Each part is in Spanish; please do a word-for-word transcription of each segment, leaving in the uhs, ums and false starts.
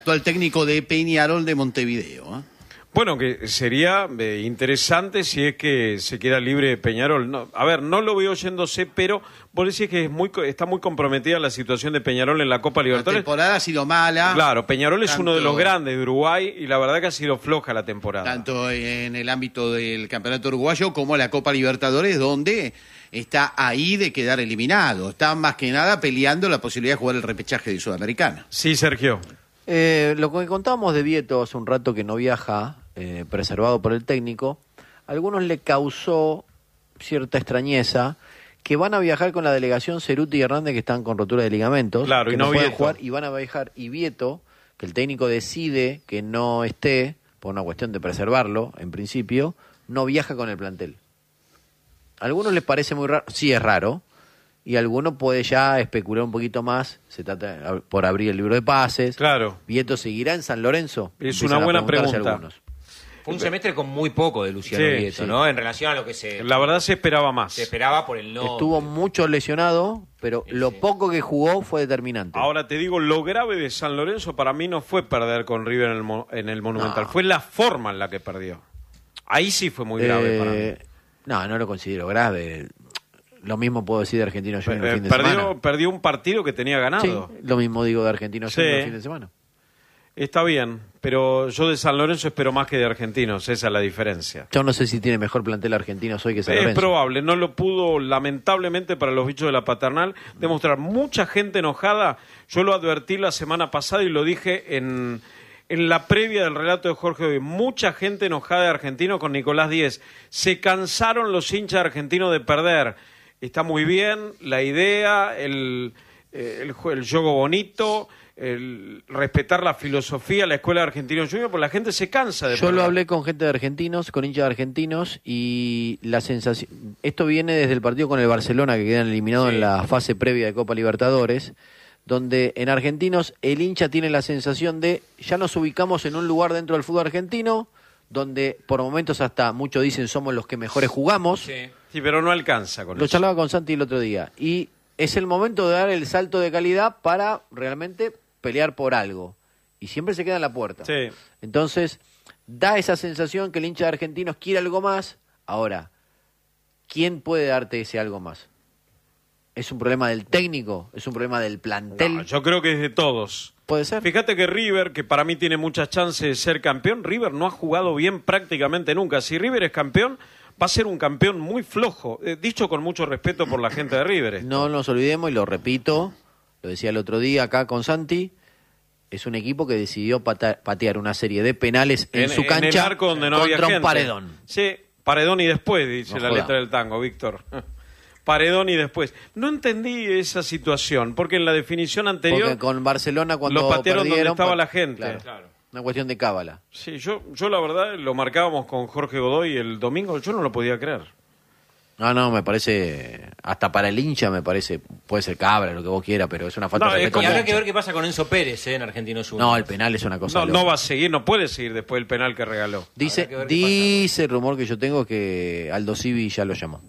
Al técnico de Peñarol de Montevideo. ¿eh? Bueno, que sería eh, interesante si es que se queda libre Peñarol. No, a ver, no lo veo yéndose, pero vos decís que es muy, está muy comprometida la situación de Peñarol en la Copa Libertadores. La temporada ha sido mala. Claro, Peñarol es tanto, uno de los grandes de Uruguay y la verdad que ha sido floja la temporada. Tanto en el ámbito del Campeonato Uruguayo como la Copa Libertadores, donde está ahí de quedar eliminado. Está más que nada peleando la posibilidad de jugar el repechaje de Sudamericana. Sí, Sergio. Eh, lo que contábamos de Vieto hace un rato que no viaja, eh, preservado por el técnico, a algunos le causó cierta extrañeza que van a viajar con la delegación Ceruti y Hernández, que están con rotura de ligamentos, claro, que y no, no pueden Vieto. jugar, y van a viajar, y Vieto, que el técnico decide que no esté, por una cuestión de preservarlo, en principio, no viaja con el plantel. A algunos les parece muy raro, sí es raro, y alguno puede ya especular un poquito más, se trata por abrir el libro de pases. Claro. ¿Vieto seguirá en San Lorenzo? Es Empiezan una buena a preguntarse pregunta. algunos. Fue un semestre con muy poco de Luciano Sí, Vieto, sí. ¿no? En relación a lo que se, La verdad se esperaba más. se esperaba por el no. Estuvo mucho lesionado, pero Sí, lo sí. poco que jugó fue determinante. Ahora te digo, lo grave de San Lorenzo para mí no fue perder con River en el, mo- en el Monumental, No. fue la forma en la que perdió. Ahí sí fue muy grave Eh, para mí. No, no lo considero grave. Lo mismo puedo decir de Argentinos Juniors el Eh, fin de perdió, semana. perdió un partido que tenía Sí, ganado. lo mismo digo de Argentinos Sí. Juniors el fin de semana. Está bien, pero yo de San Lorenzo espero más que de Argentinos, esa es la diferencia. Yo no sé si tiene mejor plantel Argentinos hoy que San Es Lorenzo. probable, no lo pudo, lamentablemente para los bichos de la paternal, demostrar mucha gente enojada. Yo lo advertí la semana pasada y lo dije en, en la previa del relato de Jorge hoy. Mucha gente enojada de Argentino con Nicolás Díez. Se cansaron los hinchas argentinos de perder. Está muy bien la idea, el, eh, el, jue- el juego bonito, el respetar la filosofía, la escuela de Argentinos Juniors, porque la gente se cansa de Yo perder. lo hablé con gente de Argentinos, con hinchas de Argentinos, y la sensación... Esto viene desde el partido con el Barcelona, que quedan eliminados Sí. en la fase previa de Copa Libertadores, donde en Argentinos el hincha tiene la sensación de ya nos ubicamos en un lugar dentro del fútbol argentino, donde por momentos hasta muchos dicen somos los que mejores jugamos. Sí. Sí, pero no alcanza con Lo eso. charlaba con Santi el otro día. Y es el momento de dar el salto de calidad para realmente pelear por algo. Y siempre se queda en la puerta. Sí. Entonces, da esa sensación que el hincha de Argentinos quiere algo más. Ahora, ¿quién puede darte ese algo más? ¿Es un problema del técnico? ¿Es un problema del plantel? No, yo creo que es de todos. ¿Puede ser? Fíjate que River, que para mí tiene muchas chances de ser campeón, River no ha jugado bien prácticamente nunca. Si River es campeón, va a ser un campeón muy flojo. Eh, dicho con mucho respeto por la gente de River. esto. No nos olvidemos, y lo repito, lo decía el otro día acá con Santi, es un equipo que decidió pata- patear una serie de penales en, su el cancha arco donde no había contra un gente. paredón. Sí, paredón y después, dice No la joda. letra del tango, Víctor. Paredón y después. No entendí esa situación, porque en la definición anterior Porque con Barcelona cuando lo patearon donde perdieron, estaba pa- la gente. Claro, Claro. una cuestión de cábala. Sí, yo, yo la verdad lo marcábamos con Jorge Godoy el domingo, yo no lo podía creer. No, no, me parece, hasta para el hincha me parece, puede ser cabra, lo que vos quieras, pero es una falta No, de es respeto. Y al habrá hincha. que ver qué pasa con Enzo Pérez eh, en Argentinos Juniors. No, el penal es una cosa No, loca. no va a seguir, no puede seguir después del penal que regaló. Dice, Habrá que ver qué dice el rumor que yo tengo que Aldo Civi ya lo llamó.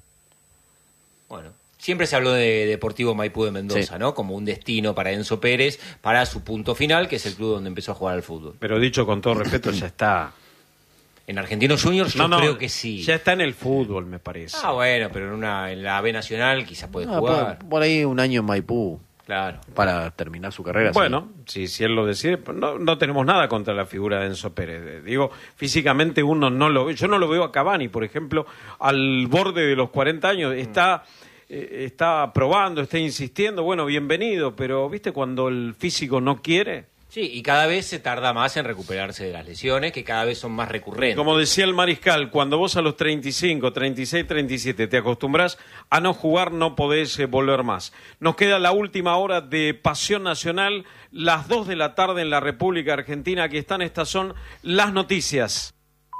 Bueno, siempre se habló de Deportivo Maipú de Mendoza, Sí. ¿no? Como un destino para Enzo Pérez, para su punto final, que es el club donde empezó a jugar al fútbol. Pero dicho con todo respeto, ya está. En Argentinos Juniors yo No, no, creo que sí. Ya está en el fútbol, me parece. Ah, bueno, pero en una en la B Nacional quizás puede Ah, jugar. por, por ahí un año en Maipú Claro. para terminar su carrera. Bueno, si, si él lo decide, pues no, no tenemos nada contra la figura de Enzo Pérez. Eh, Digo, físicamente uno no lo ve. Yo no lo veo a Cavani, por ejemplo, al borde de los cuarenta años. Está, eh, está probando, está insistiendo. Bueno, bienvenido, pero ¿viste cuando el físico no quiere? Sí, y cada vez se tarda más en recuperarse de las lesiones, que cada vez son más recurrentes. Como decía el mariscal, cuando vos a los treinta y cinco, treinta y seis, treinta y siete te acostumbras a no jugar, no podés eh, volver más. Nos queda la última hora de Pasión Nacional, las dos de la tarde en la República Argentina. Aquí están, estas son las noticias.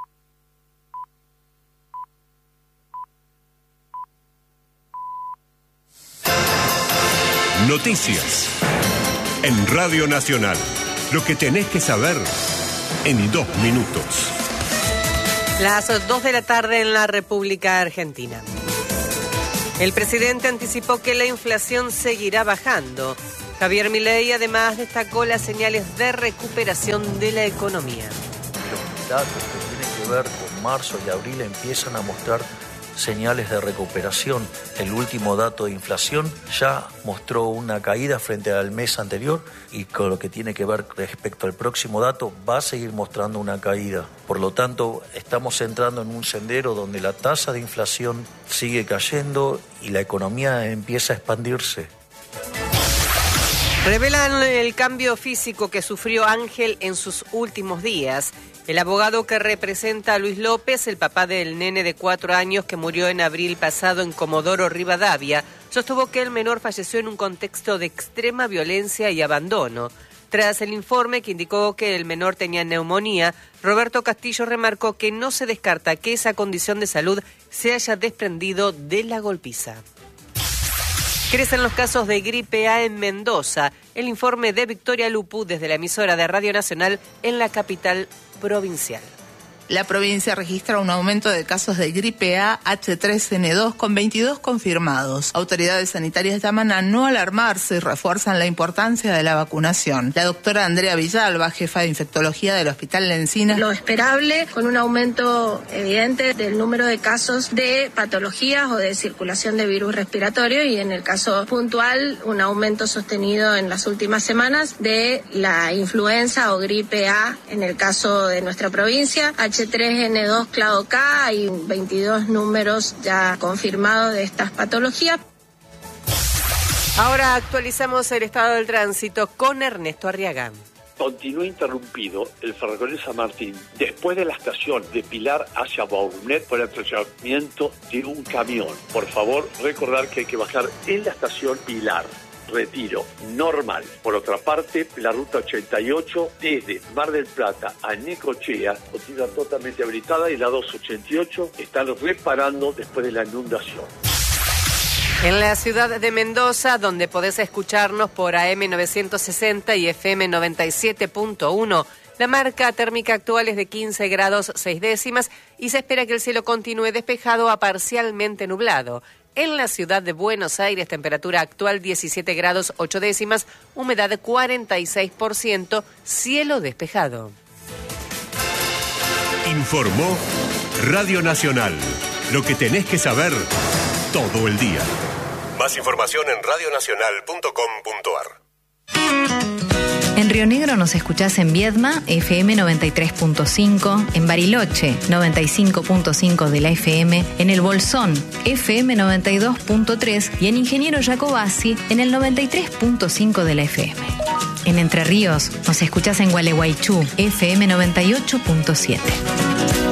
Noticias en Radio Nacional. Lo que tenés que saber en dos minutos. Las dos de la tarde en la República Argentina. El presidente anticipó que la inflación seguirá bajando. Javier Milei además destacó las señales de recuperación de la economía. Los datos que tienen que ver con marzo y abril empiezan a mostrar señales de recuperación. El último dato de inflación ya mostró una caída frente al mes anterior y con lo que tiene que ver respecto al próximo dato va a seguir mostrando una caída. Por lo tanto, estamos entrando en un sendero donde la tasa de inflación sigue cayendo y la economía empieza a expandirse. Revelan el cambio físico que sufrió Ángel en sus últimos días. El abogado que representa a Luis López, el papá del nene de cuatro años que murió en abril pasado en Comodoro Rivadavia, sostuvo que el menor falleció en un contexto de extrema violencia y abandono. Tras el informe que indicó que el menor tenía neumonía, Roberto Castillo remarcó que no se descarta que esa condición de salud se haya desprendido de la golpiza. Crecen los casos de gripe A en Mendoza. El informe de Victoria Lupu desde la emisora de Radio Nacional en la capital provincial. La provincia registra un aumento de casos de gripe A H tres N dos con veintidós confirmados. Autoridades sanitarias llaman a no alarmarse y refuerzan la importancia de la vacunación. La doctora Andrea Villalba, jefa de infectología del Hospital Lencinas. Lo esperable, con un aumento evidente del número de casos de patologías o de circulación de virus respiratorio y en el caso puntual, un aumento sostenido en las últimas semanas de la influenza o gripe A en el caso de nuestra provincia. H tres N dos clado K, hay veintidós números ya confirmados de estas patologías. Ahora actualizamos el estado del tránsito con Ernesto Arriaga. Continúa interrumpido el ferrocarril San Martín después de la estación de Pilar hacia Baurunet por el atropellamiento de un camión. Por favor, recordar que hay que bajar en la estación Pilar. Retiro normal. Por otra parte, la ruta ochenta y ocho desde Mar del Plata a Necochea continúa totalmente habilitada y la doscientos ochenta y ocho están reparando después de la inundación. En la ciudad de Mendoza, donde podés escucharnos por A M novecientos sesenta y F M noventa y siete punto uno, la marca térmica actual es de quince grados seis décimas y se espera que el cielo continúe despejado a parcialmente nublado. En la ciudad de Buenos Aires, temperatura actual diecisiete grados ocho décimas, humedad cuarenta y seis por ciento, cielo despejado. Informó Radio Nacional. Lo que tenés que saber todo el día. Más información en radio nacional punto com punto a r. En Río Negro nos escuchás en Viedma, F M noventa y tres punto cinco, en Bariloche, noventa y cinco punto cinco de la F M, en El Bolsón, F M noventa y dos punto tres y en Ingeniero Jacobasi, en el noventa y tres punto cinco de la F M. En Entre Ríos nos escuchás en Gualeguaychú, F M noventa y ocho punto siete.